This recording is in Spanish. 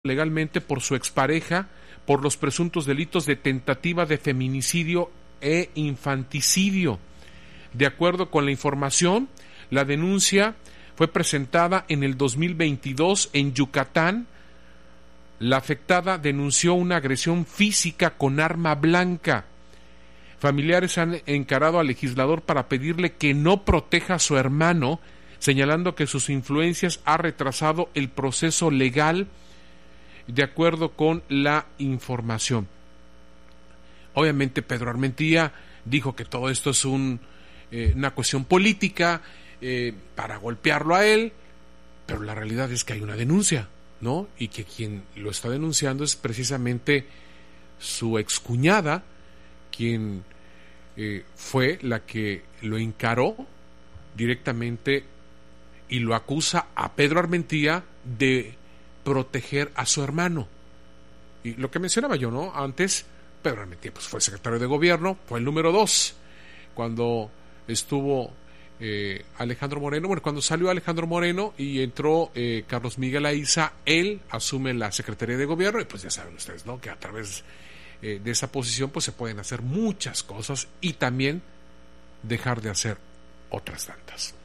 legalmente por su expareja por los presuntos delitos de tentativa de feminicidio e infanticidio. De acuerdo con la información, la denuncia fue presentada en el 2022 en Yucatán. La afectada denunció una agresión física con arma blanca. Familiares han encarado al legislador para pedirle que no proteja a su hermano, señalando que sus influencias han retrasado el proceso legal, de acuerdo con la información. Obviamente Pedro Armentía dijo que todo esto es una cuestión política para golpearlo a él, pero la realidad es que hay una denuncia, ¿no? Y que quien lo está denunciando es precisamente su excuñada, quien fue la que lo encaró directamente y lo acusa a Pedro Armentía de proteger a su hermano. Y lo que mencionaba yo, ¿no? Antes, Pedro Armentía pues fue secretario de gobierno, fue el número 2 cuando estuvo Alejandro Moreno. Bueno, cuando salió Alejandro Moreno y entró Carlos Miguel Aiza, él asume la secretaría de gobierno y pues ya saben ustedes, ¿no? Que a través de esa posición pues se pueden hacer muchas cosas y también dejar de hacer otras tantas.